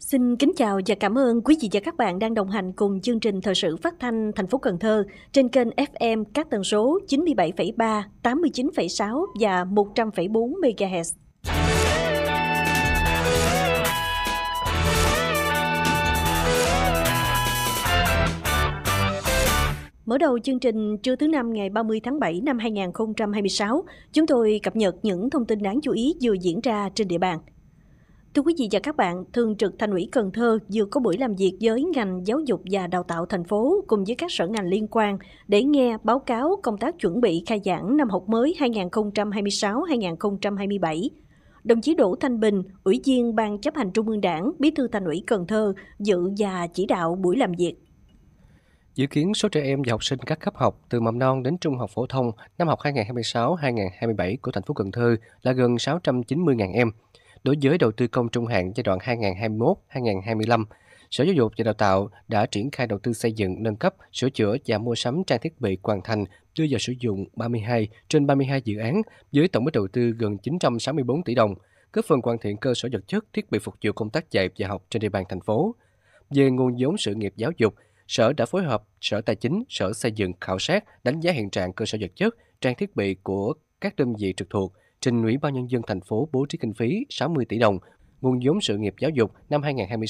Xin kính chào và cảm ơn quý vị và các bạn đang đồng hành cùng chương trình thời sự phát thanh thành phố Cần Thơ trên kênh FM các tần số 97,3, 89,6 và 100,4 MHz. Mở đầu chương trình trưa thứ Năm ngày 30 tháng 7 năm 2026, chúng tôi cập nhật những thông tin đáng chú ý vừa diễn ra trên địa bàn. Thưa quý vị và các bạn, Thường trực Thành ủy Cần Thơ vừa có buổi làm việc với ngành giáo dục và đào tạo thành phố cùng với các sở ngành liên quan để nghe báo cáo công tác chuẩn bị khai giảng năm học mới 2026-2027. Đồng chí Đỗ Thanh Bình, Ủy viên Ban Chấp hành Trung ương Đảng, Bí thư Thành ủy Cần Thơ dự và chỉ đạo buổi làm việc. Dự kiến số trẻ em và học sinh các cấp học từ mầm non đến trung học phổ thông năm học 2026-2027 của thành phố Cần Thơ là gần 690.000 em. Đối với đầu tư công trung hạn giai đoạn 2021-2025, Sở Giáo dục và Đào tạo đã triển khai đầu tư xây dựng, nâng cấp, sửa chữa và mua sắm trang thiết bị hoàn thành, đưa vào sử dụng 32 trên 32 dự án với tổng mức đầu tư gần 964 tỷ đồng, góp phần hoàn thiện cơ sở vật chất, thiết bị phục vụ công tác dạy và học trên địa bàn thành phố. Về nguồn vốn sự nghiệp giáo dục, Sở đã phối hợp Sở Tài chính, Sở Xây dựng khảo sát, đánh giá hiện trạng cơ sở vật chất, trang thiết bị của các đơn vị trực thuộc, trình Ủy ban Nhân dân thành phố bố trí kinh phí 60 tỷ đồng, nguồn vốn sự nghiệp giáo dục năm 2026